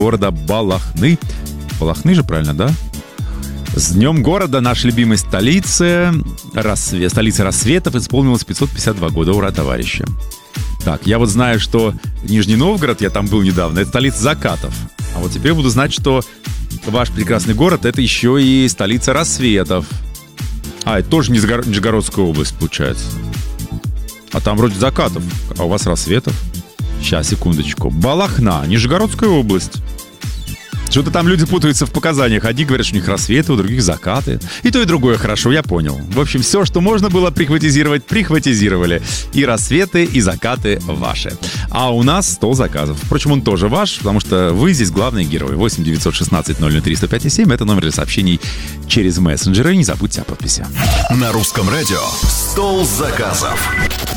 города Балахны. Балахны же, правильно, да? С днем города, нашей любимой столицы, столицы рассветов, исполнилось 552 года. Ура, товарищи. Так, я вот знаю, что Нижний Новгород, я там был недавно, это столица закатов. А вот теперь буду знать, что ваш прекрасный город — это еще и столица рассветов. А, это тоже Нижегородская область, получается. А там вроде закатов, а у вас рассветов. Сейчас, секундочку. Балахна, Нижегородская область. Что-то там люди путаются в показаниях. Одни говорят, что у них рассветы, у других закаты. И то, и другое хорошо, я понял. В общем, все, что можно было прихватизировать, прихватизировали. И рассветы, и закаты ваши. А у нас стол заказов. Впрочем, он тоже ваш, потому что вы здесь главные герои. 8 916 003 105 7. Это номер для сообщений через мессенджеры. Не забудьте о подписи. На русском радио «Стол заказов».